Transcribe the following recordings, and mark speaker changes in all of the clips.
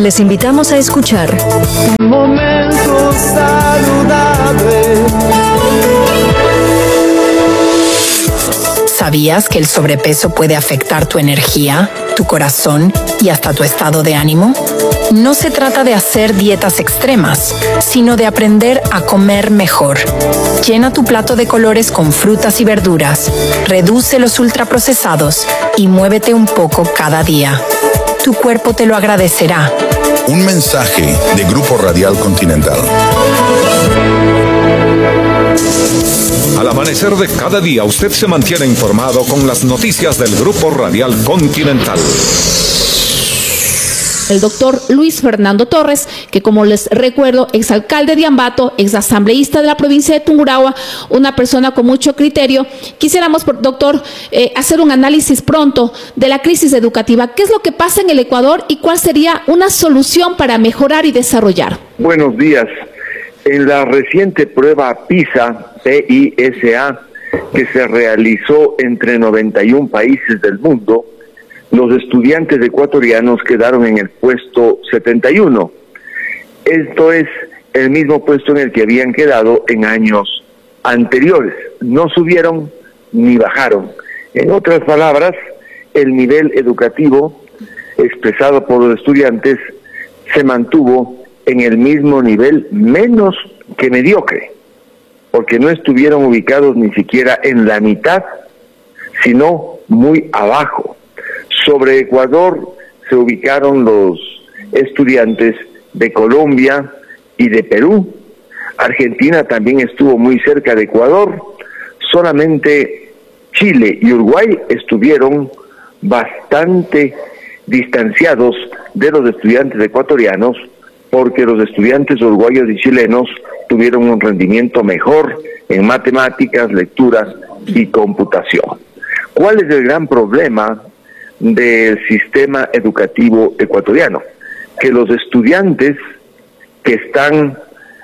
Speaker 1: Les invitamos a escuchar
Speaker 2: Momento saludable.
Speaker 3: ¿Sabías que el sobrepeso puede afectar tu energía, tu corazón y hasta tu estado de ánimo? No se trata de hacer dietas extremas, sino de aprender a comer mejor. Llena tu plato de colores con frutas y verduras, reduce los ultraprocesados y muévete un poco cada día. Tu cuerpo te lo agradecerá.
Speaker 4: Un mensaje de Grupo Radial Continental.
Speaker 5: Al amanecer de cada día, usted se mantiene informado con las noticias del Grupo Radial Continental.
Speaker 6: El doctor Luis Fernando Torres, que como les recuerdo, exalcalde de Ambato, exasambleísta de la provincia de Tungurahua, una persona con mucho criterio. Quisiéramos, doctor, hacer un análisis pronto de la crisis educativa. ¿Qué es lo que pasa en el Ecuador y cuál sería una solución para mejorar y desarrollar?
Speaker 7: Buenos días. En la reciente prueba PISA, P-I-S-A, que se realizó entre 91 países del mundo, los estudiantes ecuatorianos quedaron en el puesto 71. Esto es el mismo puesto en el que habían quedado en años anteriores. No subieron ni bajaron. En otras palabras, el nivel educativo expresado por los estudiantes se mantuvo en el mismo nivel, menos que mediocre, porque no estuvieron ubicados ni siquiera en la mitad, sino muy abajo. Sobre Ecuador se ubicaron los estudiantes de Colombia y de Perú. Argentina también estuvo muy cerca de Ecuador. Solamente Chile y Uruguay estuvieron bastante distanciados de los estudiantes ecuatorianos, porque los estudiantes uruguayos y chilenos tuvieron un rendimiento mejor en matemáticas, lecturas y computación. ¿Cuál es el gran problema del sistema educativo ecuatoriano? Que los estudiantes que están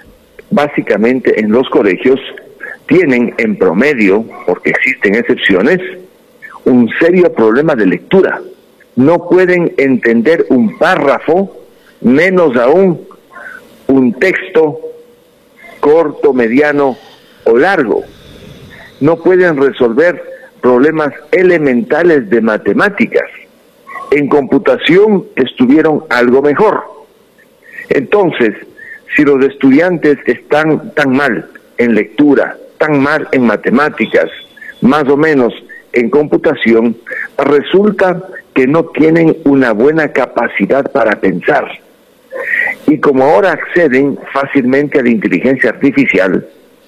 Speaker 7: básicamente en los colegios tienen en promedio, porque existen excepciones, un serio problema de lectura. No pueden entender un párrafo, menos aún un texto corto, mediano o largo. No pueden resolver problemas elementales de matemáticas. En computación estuvieron algo mejor. Entonces, si los estudiantes están tan mal en lectura, tan mal en matemáticas, más o menos en computación, resulta que no tienen una buena capacidad para pensar. Y como ahora acceden fácilmente a la inteligencia artificial,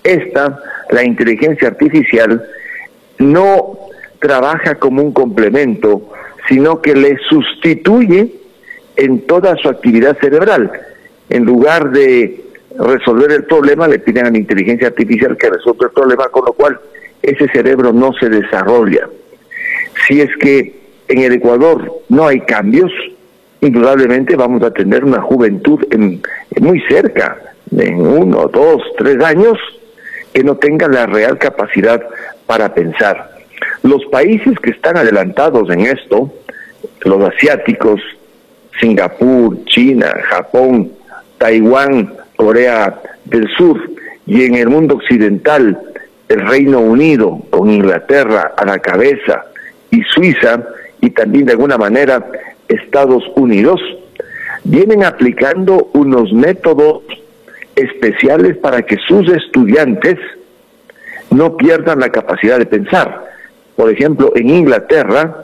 Speaker 7: la inteligencia artificial, no trabaja como un complemento, sino que le sustituye en toda su actividad cerebral. En lugar de resolver el problema, le piden a la inteligencia artificial que resuelva el problema, con lo cual ese cerebro no se desarrolla. Si es que en el Ecuador no hay cambios, indudablemente vamos a tener una juventud muy cerca, en 1, 2, 3 años, que no tenga la real capacidad para pensar. Los países que están adelantados en esto, los asiáticos, Singapur, China, Japón, Taiwán, Corea del Sur, y en el mundo occidental, el Reino Unido, con Inglaterra a la cabeza, y Suiza, y también de alguna manera Estados Unidos, vienen aplicando unos métodos especiales para que sus estudiantes no pierdan la capacidad de pensar. Por ejemplo, en Inglaterra,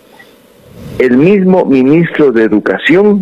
Speaker 7: el mismo ministro de Educación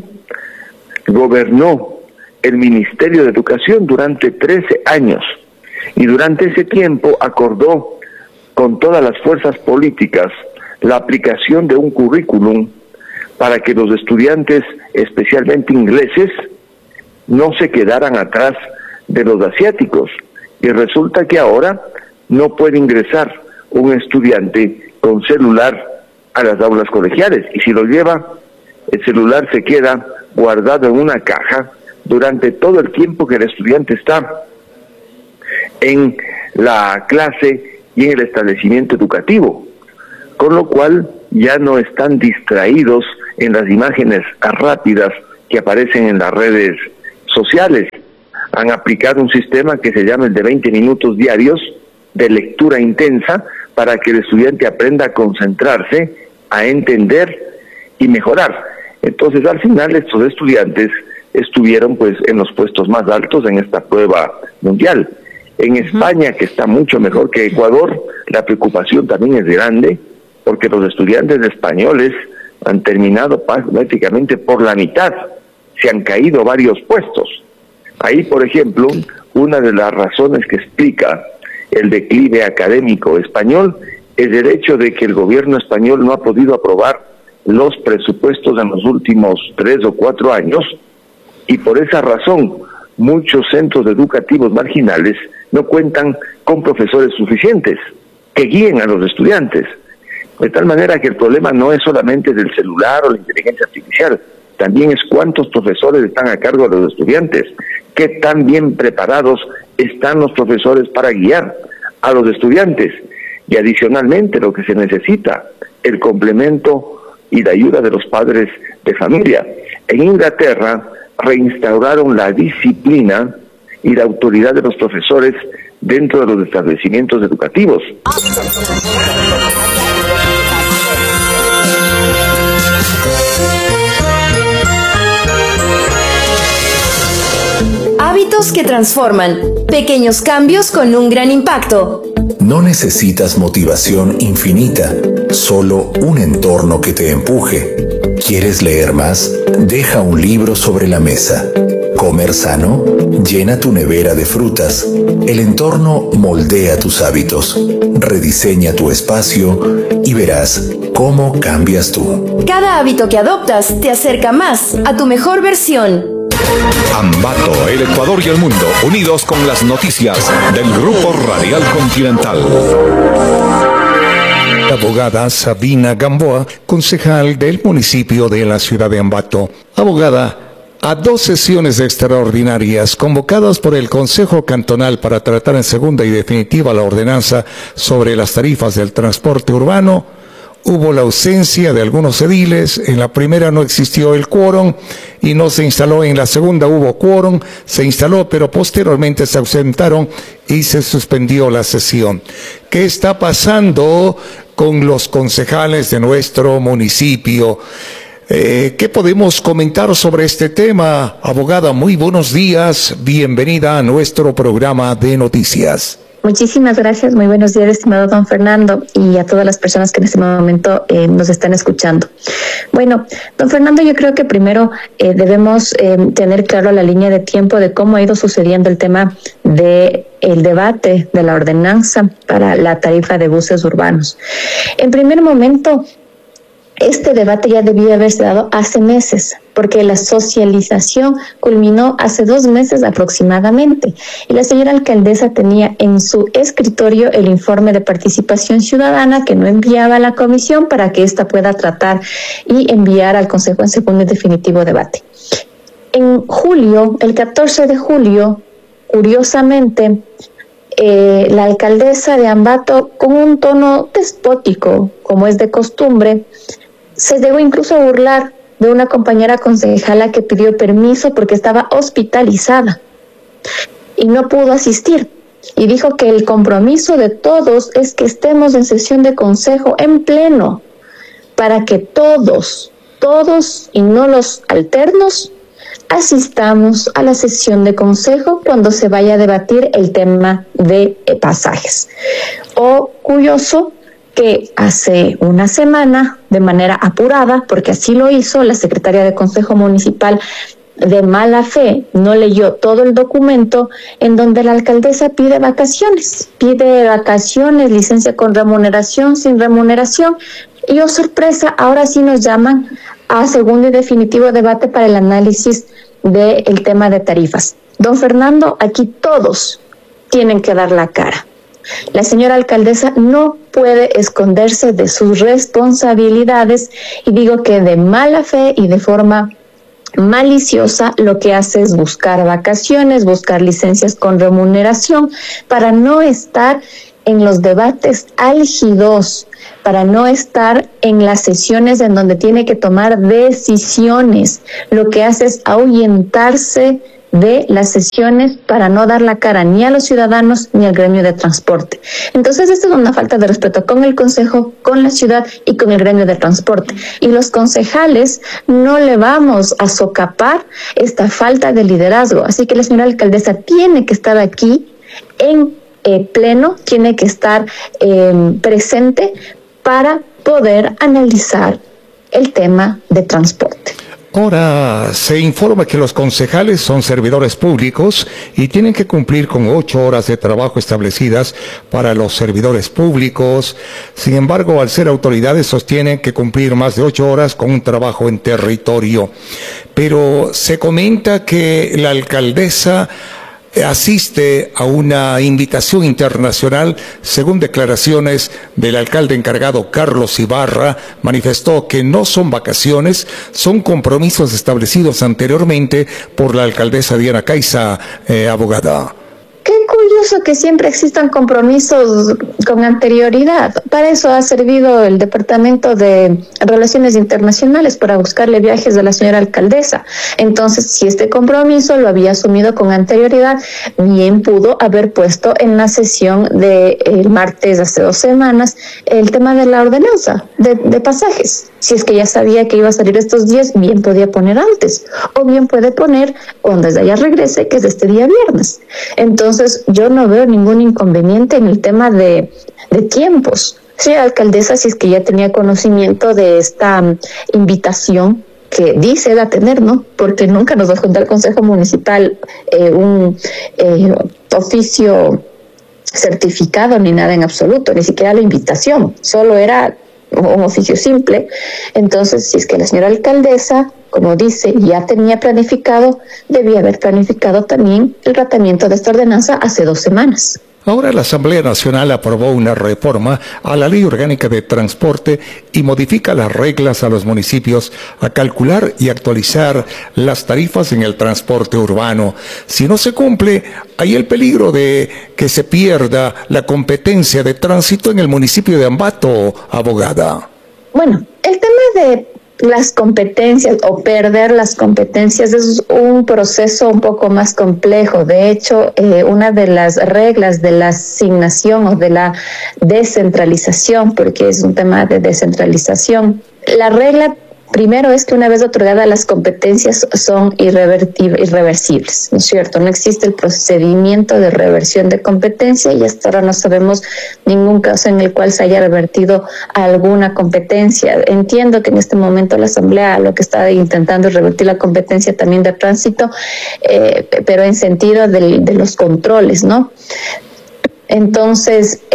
Speaker 7: gobernó el Ministerio de Educación durante 13 años, y durante ese tiempo acordó con todas las fuerzas políticas la aplicación de un currículum para que los estudiantes, especialmente ingleses, no se quedaran atrás de los asiáticos. Y resulta que ahora no puede ingresar un estudiante con celular a las aulas colegiales, y si lo lleva, el celular se queda guardado en una caja durante todo el tiempo que el estudiante está en la clase y en el establecimiento educativo, con lo cual ya no están distraídos en las imágenes rápidas que aparecen en las redes sociales. Han aplicado un sistema que se llama el de 20 minutos diarios de lectura intensa para que el estudiante aprenda a concentrarse, a entender y mejorar. Entonces, al final, estos estudiantes estuvieron pues en los puestos más altos en esta prueba mundial. En España, que está mucho mejor que Ecuador, la preocupación también es grande, porque los estudiantes españoles han terminado prácticamente por la mitad, se han caído varios puestos. Ahí, por ejemplo, una de las razones que explica el declive académico español es el hecho de que el gobierno español no ha podido aprobar los presupuestos en los últimos 3 o 4 años, y por esa razón muchos centros educativos marginales no cuentan con profesores suficientes que guíen a los estudiantes. De tal manera que el problema no es solamente del celular o la inteligencia artificial, también es cuántos profesores están a cargo de los estudiantes, qué tan bien preparados están los profesores para guiar a los estudiantes, y adicionalmente lo que se necesita, el complemento y la ayuda de los padres de familia. En Inglaterra reinstauraron la disciplina y la autoridad de los profesores dentro de los establecimientos educativos.
Speaker 1: Hábitos que transforman. Pequeños cambios con un gran impacto.
Speaker 8: No necesitas motivación infinita, solo un entorno que te empuje. ¿Quieres leer más? Deja un libro sobre la mesa. ¿Comer sano? Llena tu nevera de frutas. El entorno moldea tus hábitos. Rediseña tu espacio y verás cómo cambias tú.
Speaker 1: Cada hábito que adoptas te acerca más a tu mejor versión.
Speaker 5: Ambato, el Ecuador y el mundo, unidos con las noticias del Grupo Radial Continental.
Speaker 9: La abogada Sabina Gamboa, concejal del municipio de la ciudad de Ambato. Abogada, a 2 sesiones extraordinarias convocadas por el Consejo Cantonal para tratar en segunda y definitiva la ordenanza sobre las tarifas del transporte urbano, hubo la ausencia de algunos ediles. En la primera no existió el quórum y no se instaló. En la segunda hubo quórum, se instaló, pero posteriormente se ausentaron y se suspendió la sesión. ¿Qué está pasando con los concejales de nuestro municipio? ¿Qué podemos comentar sobre este tema? Abogada, muy buenos días. Bienvenida a nuestro programa de noticias.
Speaker 10: Muchísimas gracias, muy buenos días, estimado don Fernando, y a todas las personas que en este momento nos están escuchando. Bueno, don Fernando, yo creo que primero debemos tener claro la línea de tiempo de cómo ha ido sucediendo el tema de el debate de la ordenanza para la tarifa de buses urbanos. En primer momento, este debate ya debía haberse dado hace meses, porque la socialización culminó hace 2 meses aproximadamente, y la señora alcaldesa tenía en su escritorio el informe de participación ciudadana que no enviaba a la comisión para que ésta pueda tratar y enviar al Consejo en segundo y definitivo debate. En julio, el 14 de julio, curiosamente, la alcaldesa de Ambato, con un tono despótico, como es de costumbre, se llegó incluso a burlar de una compañera concejala que pidió permiso porque estaba hospitalizada y no pudo asistir. Y dijo que el compromiso de todos es que estemos en sesión de consejo en pleno para que todos y no los alternos asistamos a la sesión de consejo cuando se vaya a debatir el tema de pasajes. O curioso que hace una semana, de manera apurada, porque así lo hizo la secretaria de Consejo Municipal, de mala fe, no leyó todo el documento en donde la alcaldesa pide vacaciones, licencia con remuneración, sin remuneración, y oh sorpresa, ahora sí nos llaman a segundo y definitivo debate para el análisis del tema de tarifas. Don Fernando, aquí todos tienen que dar la cara. La señora alcaldesa no puede esconderse de sus responsabilidades, y digo que de mala fe y de forma maliciosa lo que hace es buscar vacaciones, buscar licencias con remuneración para no estar en los debates álgidos, para no estar en las sesiones en donde tiene que tomar decisiones. Lo que hace es ahuyentarse de las sesiones para no dar la cara ni a los ciudadanos ni al gremio de transporte. Entonces, esto es una falta de respeto con el Consejo, con la ciudad y con el gremio de transporte. Y los concejales no le vamos a socapar esta falta de liderazgo. Así que la señora alcaldesa tiene que estar aquí en pleno, tiene que estar presente para poder analizar el tema de transporte.
Speaker 9: Ahora se informa que los concejales son servidores públicos y tienen que cumplir con 8 horas de trabajo establecidas para los servidores públicos. Sin embargo, al ser autoridades sostienen que cumplir más de 8 horas con un trabajo en territorio. Pero se comenta que la alcaldesa asiste a una invitación internacional. Según declaraciones del alcalde encargado Carlos Ibarra, manifestó que no son vacaciones, son compromisos establecidos anteriormente por la alcaldesa Diana Caiza, abogada.
Speaker 10: Qué curioso que siempre existan compromisos con anterioridad. Para eso ha servido el Departamento de Relaciones Internacionales, para buscarle viajes de la señora alcaldesa. Entonces, si este compromiso lo había asumido con anterioridad, bien pudo haber puesto en la sesión del martes hace 2 semanas el tema de la ordenanza de pasajes. Si es que ya sabía que iba a salir estos días, bien podía poner antes, o bien puede poner cuando desde allá regrese, que es este día viernes. Entonces, yo no veo ningún inconveniente en el tema de tiempos. Señora alcaldesa, si es que ya tenía conocimiento de esta invitación que dice va a tener, ¿no? Porque nunca nos va a juntar el Consejo Municipal un oficio certificado ni nada en absoluto, ni siquiera la invitación, solo era un oficio simple. Entonces, si es que la señora alcaldesa, como dice, ya tenía planificado, debía haber planificado también el tratamiento de esta ordenanza hace 2 semanas.
Speaker 9: Ahora la Asamblea Nacional aprobó una reforma a la Ley Orgánica de Transporte y modifica las reglas a los municipios a calcular y actualizar las tarifas en el transporte urbano. Si no se cumple, hay el peligro de que se pierda la competencia de tránsito en el municipio de Ambato, abogada.
Speaker 10: Bueno, el tema de las competencias o perder las competencias es un proceso un poco más complejo. De hecho, una de las reglas de la asignación o de la descentralización, porque es un tema de descentralización, la regla primero es que una vez otorgadas las competencias son irreversibles, ¿no es cierto? No existe el procedimiento de reversión de competencia y hasta ahora no sabemos ningún caso en el cual se haya revertido alguna competencia. Entiendo que en este momento la Asamblea lo que está intentando es revertir la competencia también de tránsito, pero en sentido de los controles, ¿no? Entonces,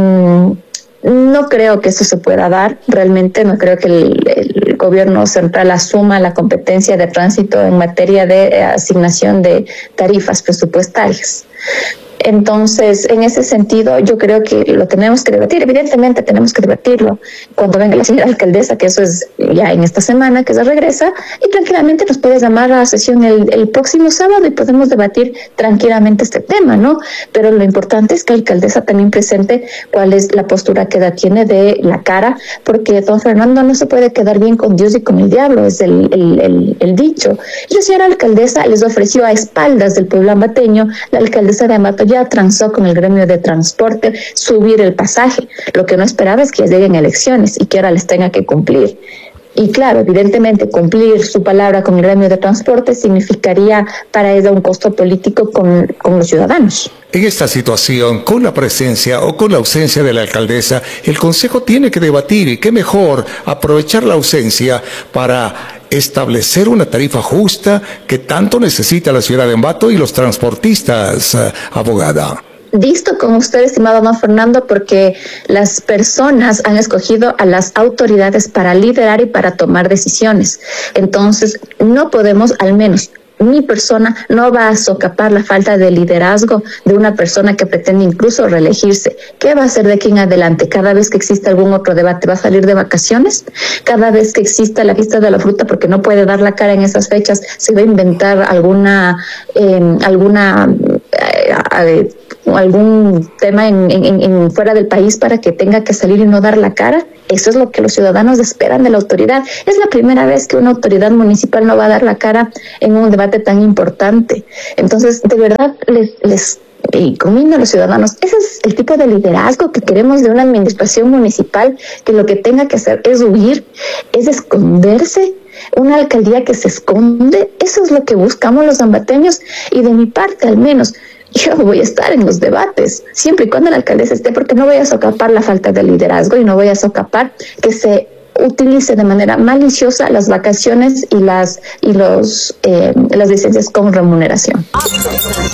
Speaker 10: no creo que eso se pueda dar, realmente no creo que el gobierno central asuma la competencia de tránsito en materia de asignación de tarifas presupuestarias. Entonces, en ese sentido, yo creo que lo tenemos que debatir. Evidentemente tenemos que debatirlo cuando venga la señora alcaldesa, que eso es ya en esta semana que se regresa, y tranquilamente nos puede llamar a la sesión el próximo sábado y podemos debatir tranquilamente este tema, ¿no? Pero lo importante es que la alcaldesa también presente cuál es la postura que ella tiene de la cara, porque don Fernando no se puede quedar bien con Dios y con el diablo, es el dicho. Y la señora alcaldesa les ofreció a espaldas del pueblo ambateño, la alcaldesa de Ambato ya transó con el gremio de transporte subir el pasaje. Lo que no esperaba es que lleguen elecciones y que ahora les tenga que cumplir. Y claro, evidentemente cumplir su palabra con el gremio de transporte significaría para ella un costo político con los ciudadanos.
Speaker 9: En esta situación, con la presencia o con la ausencia de la alcaldesa, el Consejo tiene que debatir, y qué mejor aprovechar la ausencia para establecer una tarifa justa que tanto necesita la ciudad de Ambato y los transportistas, abogada.
Speaker 10: Listo con usted, estimado don Fernando, porque las personas han escogido a las autoridades para liderar y para tomar decisiones. Entonces, no podemos, al menos mi persona, no va a socapar la falta de liderazgo de una persona que pretende incluso reelegirse. ¿Qué va a hacer de aquí en adelante? Cada vez que exista algún otro debate, ¿va a salir de vacaciones? Cada vez que exista la fiesta de la fruta, porque no puede dar la cara en esas fechas, ¿se va a inventar algún tema en fuera del país para que tenga que salir y no dar la cara. Eso es lo que los ciudadanos esperan de la autoridad. Es la primera vez que una autoridad municipal no va a dar la cara en un debate tan importante. Entonces, de verdad, les conmiendo a los ciudadanos, ese es el tipo de liderazgo que queremos de una administración municipal, que lo que tenga que hacer es huir, es esconderse. Una alcaldía que se esconde, eso es lo que buscamos los ambateños, y de mi parte al menos yo voy a estar en los debates siempre y cuando la alcaldesa esté, porque no voy a socapar la falta de liderazgo y no voy a socapar que se utilice de manera maliciosa las vacaciones y las licencias con remuneración.